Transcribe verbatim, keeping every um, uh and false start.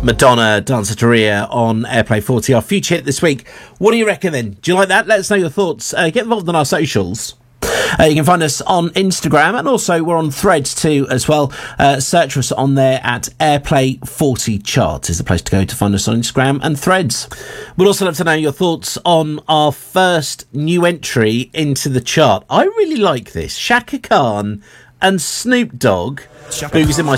Madonna, Danceteria on Airplay forty, our future hit this week. What do you reckon then? Do you like that? Let us know your thoughts. Uh, get involved on our socials. Uh, you can find us on Instagram, and also we're on Threads too as well. Uh, search for us on there at Airplay forty Charts is the place to go to find us on Instagram and Threads. We'd also love to know your thoughts on our first new entry into the chart. I really like this. Shaka Khan and Snoop Dogg. Boogies in My